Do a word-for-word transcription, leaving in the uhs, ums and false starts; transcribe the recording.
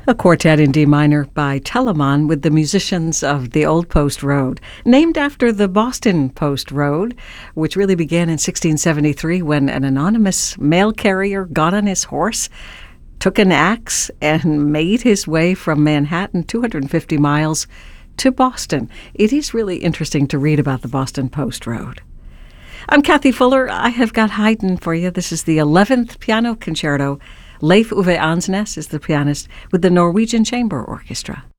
A quartet in D minor by Telemann with the musicians of the Old Post Road, named after the Boston Post Road, which really began in sixteen seventy-three when an anonymous mail carrier got on his horse, took an axe, and made his way from Manhattan, two hundred fifty miles, to Boston. It is really interesting to read about the Boston Post Road. I'm Kathy Fuller. I have got Haydn for you. This is the eleventh Piano Concerto. Leif Ove Ansnes is the pianist with the Norwegian Chamber Orchestra.